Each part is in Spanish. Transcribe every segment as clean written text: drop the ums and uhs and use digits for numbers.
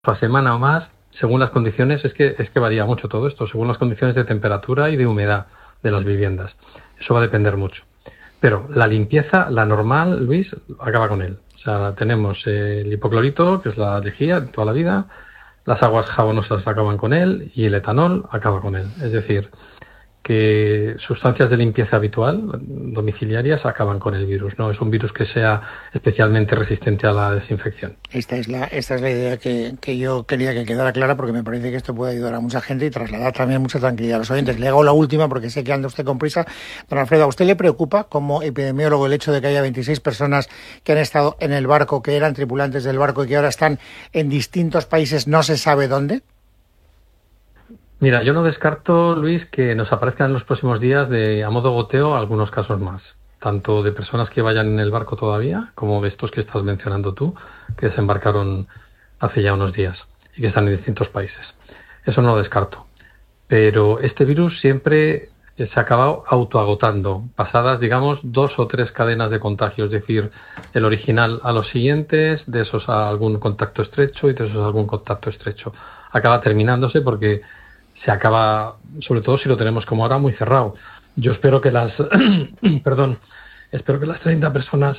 a semana o más, según las condiciones, es que varía mucho todo esto, según las condiciones de temperatura y de humedad de las viviendas. Eso va a depender mucho. Pero la limpieza, la normal, Luis, acaba con él. O sea, tenemos el hipoclorito, que es la lejía de toda la vida, las aguas jabonosas acaban con él y el etanol acaba con él. Es decir, que sustancias de limpieza habitual, domiciliarias, acaban con el virus. No es un virus que sea especialmente resistente a la desinfección. Esta es la idea que yo quería que quedara clara, porque me parece que esto puede ayudar a mucha gente y trasladar también mucha tranquilidad a los oyentes. Le hago la última porque sé que anda usted con prisa. Don Alfredo, ¿a usted le preocupa como epidemiólogo el hecho de que haya 26 personas que han estado en el barco, que eran tripulantes del barco y que ahora están en distintos países, no se sabe dónde? Mira, yo no descarto, Luis, que nos aparezcan en los próximos días a modo goteo algunos casos más, tanto de personas que vayan en el barco todavía, como de estos que estás mencionando tú, que desembarcaron hace ya unos días y que están en distintos países. Eso no lo descarto. Pero este virus siempre se ha acabado autoagotando, pasadas, digamos, 2 o 3 cadenas de contagio, es decir, el original a los siguientes, de esos a algún contacto estrecho y de esos a algún contacto estrecho. Acaba terminándose porque se acaba, sobre todo si lo tenemos como ahora, muy cerrado. Yo espero que las espero que las 30 personas,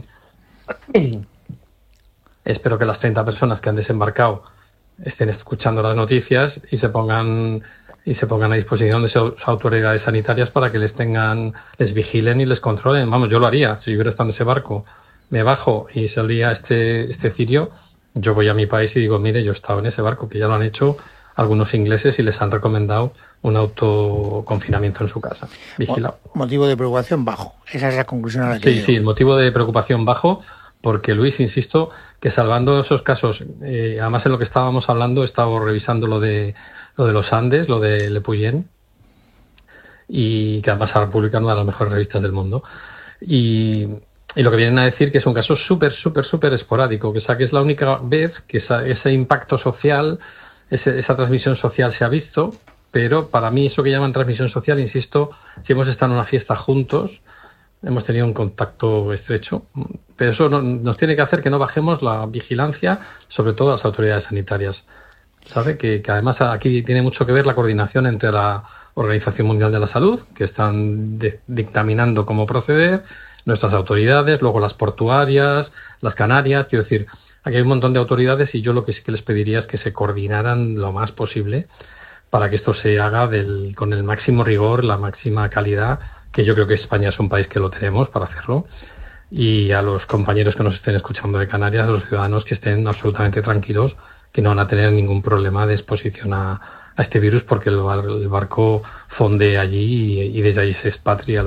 espero que las 30 personas que han desembarcado estén escuchando las noticias y se pongan a disposición de sus autoridades sanitarias para que les vigilen y les controlen. Vamos, yo lo haría. Si yo hubiera estado en ese barco, me bajo y salía este cirio, yo voy a mi país y digo, mire, yo he estado en ese barco, que ya lo han hecho algunos ingleses y les han recomendado un autoconfinamiento en su casa, vigilado. Motivo de preocupación bajo. Esa es la conclusión a la que llego. Sí, el motivo de preocupación bajo, porque Luis, insisto, que salvando esos casos, además en lo que estábamos hablando, he estado revisando lo de los Andes, lo de Le Puyen, y que además ha publicado una de las mejores revistas del mundo. Y lo que vienen a decir que es un caso súper esporádico, que es la única vez que ese impacto social, esa transmisión social se ha visto, pero para mí eso que llaman transmisión social, insisto, si hemos estado en una fiesta juntos, hemos tenido un contacto estrecho, pero eso nos tiene que hacer que no bajemos la vigilancia, sobre todo las autoridades sanitarias. ¿Sabe? Que además aquí tiene mucho que ver la coordinación entre la Organización Mundial de la Salud, que están dictaminando cómo proceder, nuestras autoridades, luego las portuarias, las canarias, quiero decir, aquí hay un montón de autoridades y yo lo que sí que les pediría es que se coordinaran lo más posible para que esto se haga con el máximo rigor, la máxima calidad, que yo creo que España es un país que lo tenemos para hacerlo, y a los compañeros que nos estén escuchando de Canarias, a los ciudadanos que estén absolutamente tranquilos, que no van a tener ningún problema de exposición a este virus, porque el barco fonde allí y desde allí se repatria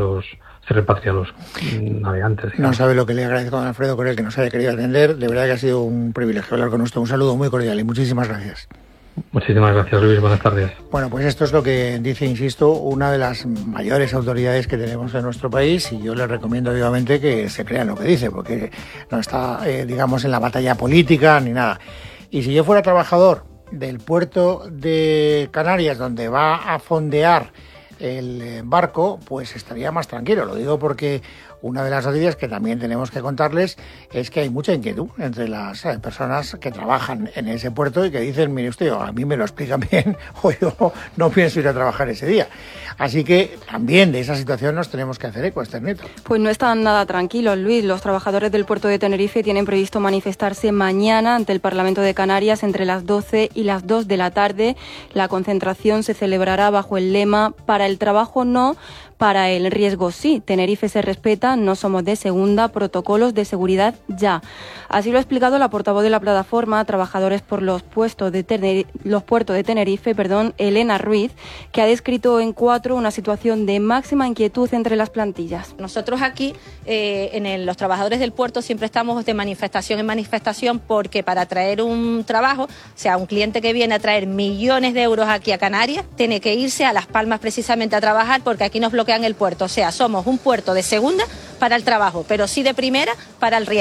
a los navegantes. No sabe lo que le agradezco a don Alfredo Corel que nos haya querido atender. De verdad que ha sido un privilegio hablar con usted. Un saludo muy cordial y muchísimas gracias. Muchísimas gracias, Luis. Buenas tardes. Bueno, pues esto es lo que dice, insisto, una de las mayores autoridades que tenemos en nuestro país, y yo le recomiendo vivamente que se crean lo que dice, porque no está, digamos, en la batalla política ni nada. Y si yo fuera trabajador del puerto de Canarias, donde va a fondear el barco, pues estaría más tranquilo. Lo digo porque una de las noticias que también tenemos que contarles es que hay mucha inquietud entre las personas que trabajan en ese puerto y que dicen, mire usted, a mí me lo explican bien o yo no pienso ir a trabajar ese día. Así que también de esa situación nos tenemos que hacer eco, Esternita. Pues no están nada tranquilos, Luis. Los trabajadores del puerto de Tenerife tienen previsto manifestarse mañana ante el Parlamento de Canarias entre las 12 y las 2 de la tarde. La concentración se celebrará bajo el lema "Para el trabajo no, para el riesgo sí. Tenerife se respeta, no somos de segunda, protocolos de seguridad ya". Así lo ha explicado la portavoz de la plataforma Trabajadores por los puertos de Tenerife, Elena Ruiz, que ha descrito en Cuatro una situación de máxima inquietud entre las plantillas. Nosotros aquí, los trabajadores del puerto, siempre estamos de manifestación en manifestación, porque para traer un trabajo, o sea, un cliente que viene a traer millones de euros aquí a Canarias, tiene que irse a Las Palmas precisamente a trabajar, porque aquí nos bloquean el puerto. O sea, somos un puerto de segunda para el trabajo, pero sí de primera para el riesgo.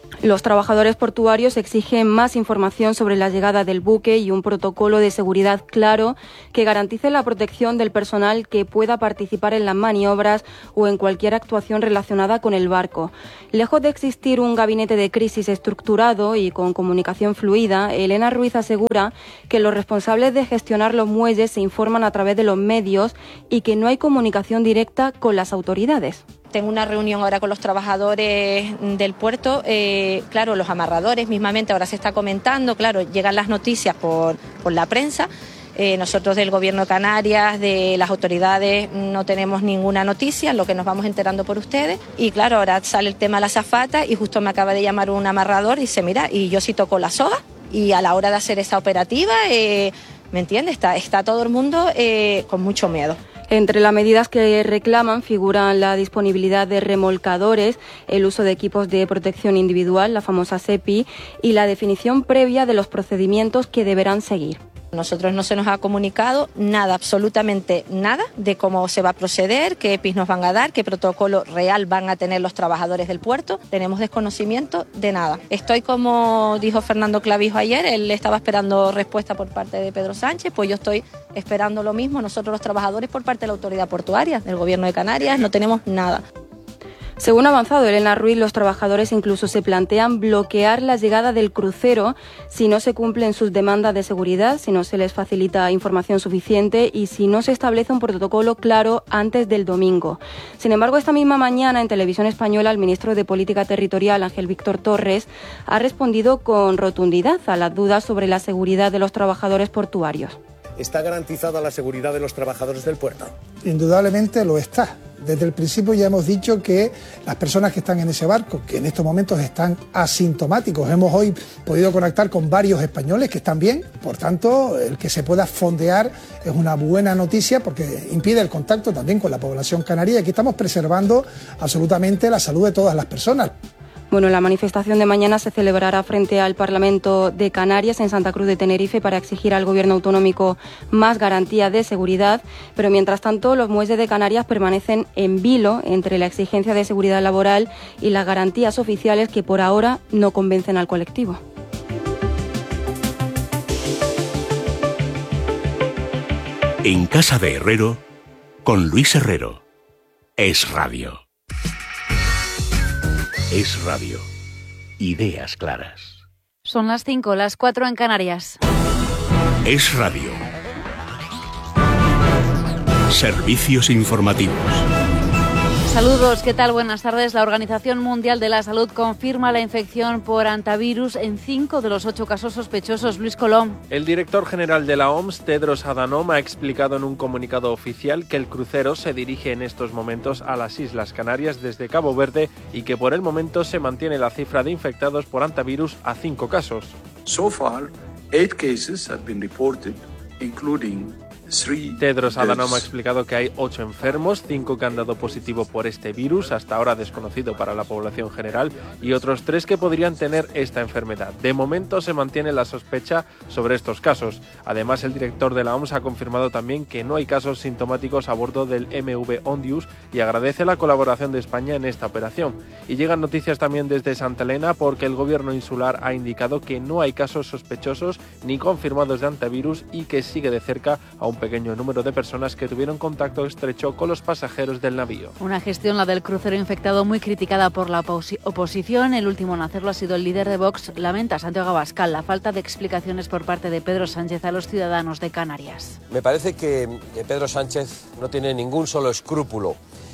Los trabajadores portuarios exigen más información sobre la llegada del buque y un protocolo de seguridad claro que garantice la protección del personal que pueda participar en las maniobras o en cualquier actuación relacionada con el barco. Lejos de existir un gabinete de crisis estructurado y con comunicación fluida, Elena Ruiz asegura que los responsables de gestionar los muelles se informan a través de los medios y que no hay comunicación directa con las autoridades. Tengo una reunión ahora con los trabajadores del puerto, claro, los amarradores mismamente, ahora se está comentando, claro, llegan las noticias por la prensa, nosotros del Gobierno de Canarias, de las autoridades, no tenemos ninguna noticia, lo que nos vamos enterando por ustedes, y claro, ahora sale el tema de la azafata y justo me acaba de llamar un amarrador y dice, mira, y yo sí toco la soga, y a la hora de hacer esa operativa, ¿me entiendes? Está todo el mundo con mucho miedo. Entre las medidas que reclaman figuran la disponibilidad de remolcadores, el uso de equipos de protección individual, la famosa SEPI, y la definición previa de los procedimientos que deberán seguir. Nosotros no se nos ha comunicado nada, absolutamente nada, de cómo se va a proceder, qué EPIs nos van a dar, qué protocolo real van a tener los trabajadores del puerto. Tenemos desconocimiento de nada. Estoy como dijo Fernando Clavijo ayer, él estaba esperando respuesta por parte de Pedro Sánchez, pues yo estoy esperando lo mismo. Nosotros los trabajadores por parte de la autoridad portuaria, del Gobierno de Canarias, no tenemos nada. Según ha avanzado Elena Ruiz, los trabajadores incluso se plantean bloquear la llegada del crucero si no se cumplen sus demandas de seguridad, si no se les facilita información suficiente y si no se establece un protocolo claro antes del domingo. Sin embargo, esta misma mañana en Televisión Española, el ministro de Política Territorial, Ángel Víctor Torres, ha respondido con rotundidad a las dudas sobre la seguridad de los trabajadores portuarios. ¿Está garantizada la seguridad de los trabajadores del puerto? Indudablemente lo está. Desde el principio ya hemos dicho que las personas que están en ese barco, que en estos momentos están asintomáticos, hemos hoy podido conectar con varios españoles que están bien, por tanto, el que se pueda fondear es una buena noticia porque impide el contacto también con la población canaria y aquí estamos preservando absolutamente la salud de todas las personas. Bueno, la manifestación de mañana se celebrará frente al Parlamento de Canarias en Santa Cruz de Tenerife para exigir al Gobierno autonómico más garantías de seguridad, pero mientras tanto los muelles de Canarias permanecen en vilo entre la exigencia de seguridad laboral y las garantías oficiales que por ahora no convencen al colectivo. En Casa de Herrero, con Luis Herrero. Es Radio. Es Radio. Ideas claras. Son las 5, las 4 en Canarias. Es Radio. Servicios informativos. Saludos, ¿qué tal? Buenas tardes. La Organización Mundial de la Salud confirma la infección por hantavirus en 5 de los 8 casos sospechosos. Luis Colom. El director general de la OMS, Tedros Adhanom, ha explicado en un comunicado oficial que el crucero se dirige en estos momentos a las Islas Canarias desde Cabo Verde y que por el momento se mantiene la cifra de infectados por hantavirus a 5 casos. So far, 8 cases have been reported, including Tedros Adhanom ha explicado que hay 8 enfermos, 5 que han dado positivo por este virus, hasta ahora desconocido para la población general, y otros 3 que podrían tener esta enfermedad. De momento se mantiene la sospecha sobre estos casos. Además, el director de la OMS ha confirmado también que no hay casos sintomáticos a bordo del MV Ondius y agradece la colaboración de España en esta operación. Y llegan noticias también desde Santa Elena porque el gobierno insular ha indicado que no hay casos sospechosos ni confirmados de hantavirus y que sigue de cerca a un pequeño número de personas que tuvieron contacto estrecho con los pasajeros del navío. Una gestión, la del crucero infectado, muy criticada por la oposición. El último en hacerlo ha sido el líder de Vox. Lamenta Santiago Abascal la falta de explicaciones por parte de Pedro Sánchez a los ciudadanos de Canarias. Me parece que Pedro Sánchez no tiene ningún solo escrúpulo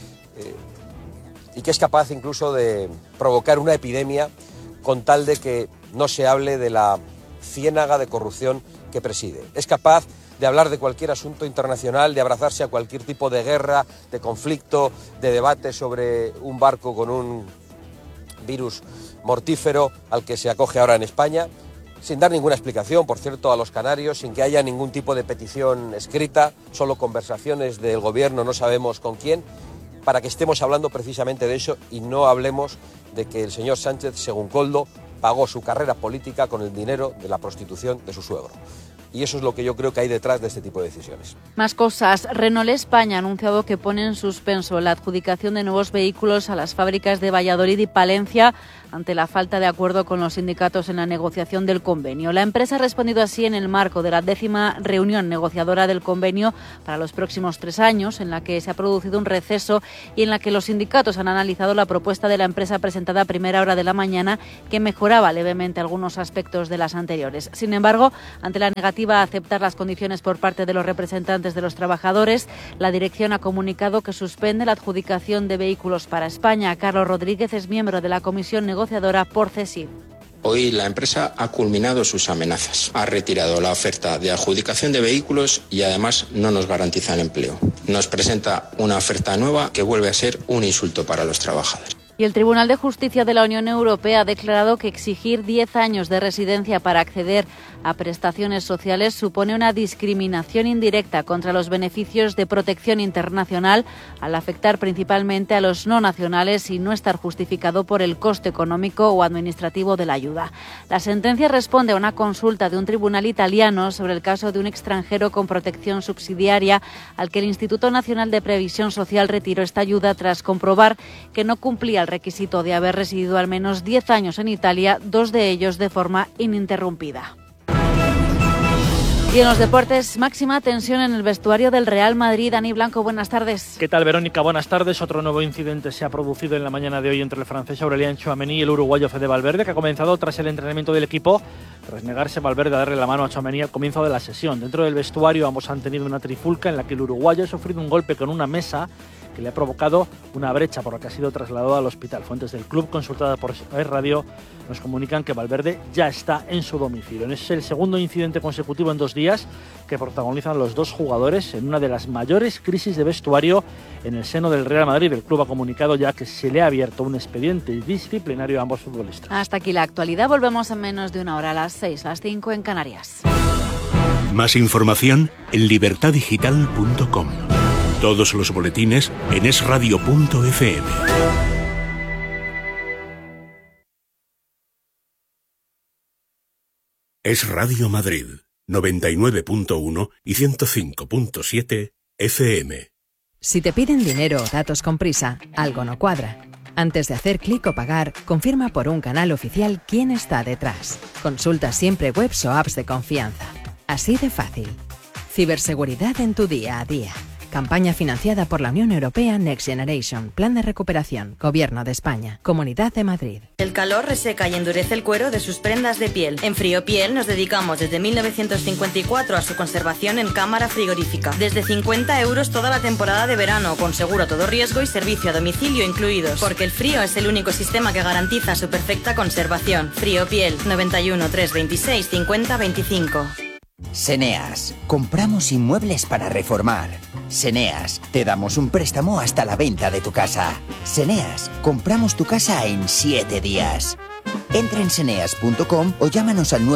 y que es capaz incluso de provocar una epidemia con tal de que no se hable de la ciénaga de corrupción que preside. Es capaz de hablar de cualquier asunto internacional, de abrazarse a cualquier tipo de guerra, de conflicto, de debate sobre un barco con un virus mortífero al que se acoge ahora en España, sin dar ninguna explicación, por cierto, a los canarios, sin que haya ningún tipo de petición escrita, solo conversaciones del gobierno, no sabemos con quién, para que estemos hablando precisamente de eso y no hablemos de que el señor Sánchez, según Koldo, pagó su carrera política con el dinero de la prostitución de su suegro. Y eso es lo que yo creo que hay detrás de este tipo de decisiones. Más cosas. Renault España ha anunciado que pone en suspenso la adjudicación de nuevos vehículos a las fábricas de Valladolid y Palencia ante la falta de acuerdo con los sindicatos en la negociación del convenio. La empresa ha respondido así en el marco de la 10ª reunión negociadora del convenio para los próximos 3 años, en la que se ha producido un receso y en la que los sindicatos han analizado la propuesta de la empresa presentada a primera hora de la mañana, que mejoraba levemente algunos aspectos de las anteriores. Sin embargo, ante la negativa a aceptar las condiciones por parte de los representantes de los trabajadores, la dirección ha comunicado que suspende la adjudicación de vehículos para España. Carlos Rodríguez es miembro de la comisión negociadora por CESIF. Hoy la empresa ha culminado sus amenazas, ha retirado la oferta de adjudicación de vehículos y además no nos garantiza el empleo. Nos presenta una oferta nueva que vuelve a ser un insulto para los trabajadores. Y el Tribunal de Justicia de la Unión Europea ha declarado que exigir 10 años de residencia para acceder a prestaciones sociales supone una discriminación indirecta contra los beneficios de protección internacional, al afectar principalmente a los no nacionales y no estar justificado por el coste económico o administrativo de la ayuda. La sentencia responde a una consulta de un tribunal italiano sobre el caso de un extranjero con protección subsidiaria al que el Instituto Nacional de Previsión Social retiró esta ayuda tras comprobar que no cumplía el requisito de haber residido al menos 10 años en Italia, 2 de ellos de forma ininterrumpida. Y en los deportes, máxima tensión en el vestuario del Real Madrid. Dani Blanco, buenas tardes. ¿Qué tal, Verónica? Buenas tardes. Otro nuevo incidente se ha producido en la mañana de hoy entre el francés Aurélien Tchouaméni y el uruguayo Fede Valverde, que ha comenzado tras el entrenamiento del equipo. Tras negarse Valverde a darle la mano a Tchouaméni al comienzo de la sesión. Dentro del vestuario ambos han tenido una trifulca en la que el uruguayo ha sufrido un golpe con una mesa que le ha provocado una brecha, por lo que ha sido trasladado al hospital. Fuentes del club, consultadas por Radio, nos comunican que Valverde ya está en su domicilio. Es el segundo incidente consecutivo en 2 días que protagonizan los dos jugadores en una de las mayores crisis de vestuario en el seno del Real Madrid. El club ha comunicado ya que se le ha abierto un expediente disciplinario a ambos futbolistas. Hasta aquí la actualidad. Volvemos en menos de una hora, a las 6, las 5 en Canarias. Más información en libertadigital.com. Todos los boletines en esradio.fm. Es Radio Madrid, 99.1 y 105.7 FM. Si te piden dinero o datos con prisa, algo no cuadra. Antes de hacer clic o pagar, confirma por un canal oficial quién está detrás. Consulta siempre webs o apps de confianza. Así de fácil. Ciberseguridad en tu día a día. Campaña financiada por la Unión Europea Next Generation, Plan de Recuperación, Gobierno de España, Comunidad de Madrid. El calor reseca y endurece el cuero de sus prendas de piel. En Friopiel nos dedicamos desde 1954 a su conservación en cámara frigorífica. Desde 50 € toda la temporada de verano, con seguro a todo riesgo y servicio a domicilio incluidos. Porque el frío es el único sistema que garantiza su perfecta conservación. Friopiel, 91 326 50 25. Seneas, compramos inmuebles para reformar. Seneas, te damos un préstamo hasta la venta de tu casa. Seneas, compramos tu casa en 7 días. Entra en seneas.com o llámanos al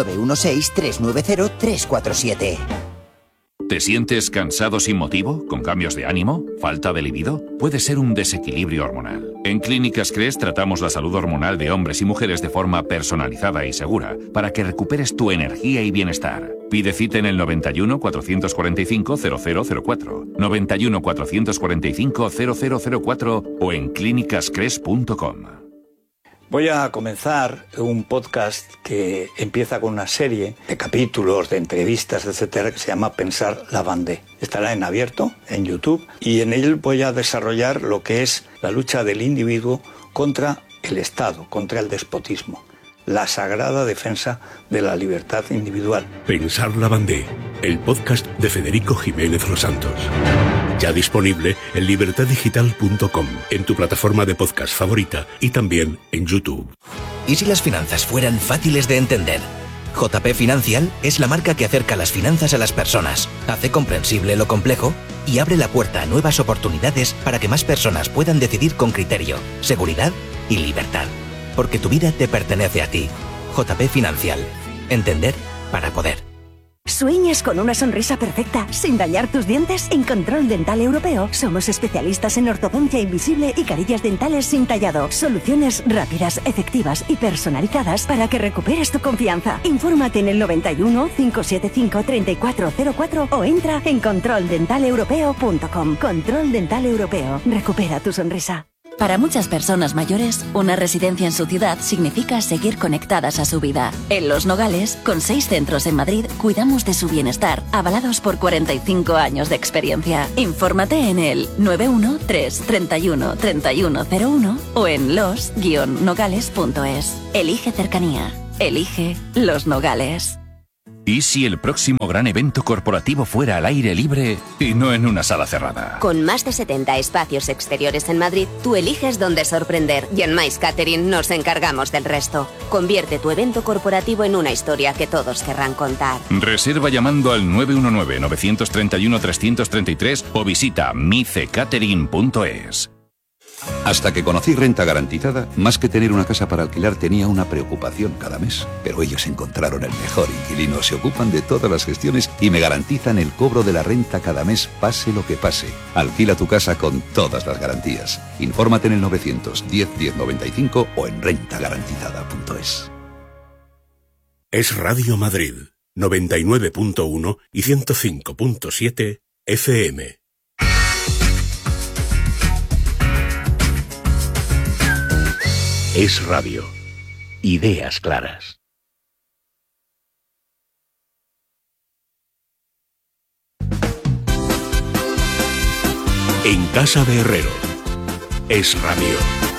916-390-347. ¿Te sientes cansado sin motivo? ¿Con cambios de ánimo? ¿Falta de libido? Puede ser un desequilibrio hormonal. En Clínicas CRES tratamos la salud hormonal de hombres y mujeres de forma personalizada y segura para que recuperes tu energía y bienestar. Pide cita en el 91 445 0004, 91 445 0004 o en clínicascres.com. Voy a comenzar un podcast que empieza con una serie de capítulos, de entrevistas, etcétera, que se llama Pensar la Vendée. Estará en abierto, en YouTube, y en él voy a desarrollar lo que es la lucha del individuo contra el Estado, contra el despotismo. La sagrada defensa de la libertad individual. Pensar la Vendée, el podcast de Federico Jiménez Los Santos. Ya disponible en libertadigital.com, en tu plataforma de podcast favorita y también en YouTube. ¿Y si las finanzas fueran fáciles de entender? JP Financial es la marca que acerca las finanzas a las personas, hace comprensible lo complejo y abre la puerta a nuevas oportunidades para que más personas puedan decidir con criterio, seguridad y libertad. Porque tu vida te pertenece a ti. JP Financial. Entender para poder. ¿Sueñas con una sonrisa perfecta sin dañar tus dientes? En Control Dental Europeo somos especialistas en ortodoncia invisible y carillas dentales sin tallado. Soluciones rápidas, efectivas y personalizadas para que recuperes tu confianza. Infórmate en el 91 575 3404 o entra en controldentaleuropeo.com. Control Dental Europeo. Recupera tu sonrisa. Para muchas personas mayores, una residencia en su ciudad significa seguir conectadas a su vida. En Los Nogales, con 6 centros en Madrid, cuidamos de su bienestar, avalados por 45 años de experiencia. Infórmate en el 913 31 3101 o en los-nogales.es. Elige cercanía. Elige Los Nogales. ¿Y si el próximo gran evento corporativo fuera al aire libre y no en una sala cerrada? Con más de 70 espacios exteriores en Madrid, tú eliges dónde sorprender y en Mais Catering nos encargamos del resto. Convierte tu evento corporativo en una historia que todos querrán contar. Reserva llamando al 919-931-333 o visita micecatering.es. Hasta que conocí Renta Garantizada, más que tener una casa para alquilar tenía una preocupación cada mes. Pero ellos encontraron el mejor inquilino, se ocupan de todas las gestiones y me garantizan el cobro de la renta cada mes, pase lo que pase. Alquila tu casa con todas las garantías. Infórmate en el 910 1095 o en rentagarantizada.es. Es Radio Madrid, 99.1 y 105.7 FM. Es radio. Ideas claras. En casa de Herrero. Es radio.